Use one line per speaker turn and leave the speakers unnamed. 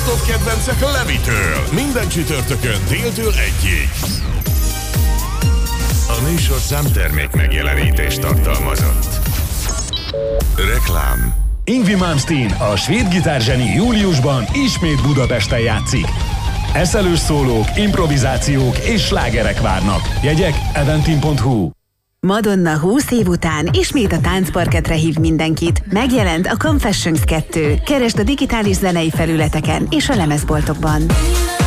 Best-of kedvencek a Levitől. Minden csütörtökön déltől 1-ig. A műsor számtermék megjelenítést tartalmazott. Reklám.
Yngwie Malmsteen, a svéd gitárzseni júliusban ismét Budapesten játszik. Eszelős szólók, improvizációk és slágerek várnak. Jegyek eventim.hu.
Madonna 20 év után ismét a táncparketre hív mindenkit. Megjelent a Confessions 2. Keresd a digitális zenei felületeken és a lemezboltokban.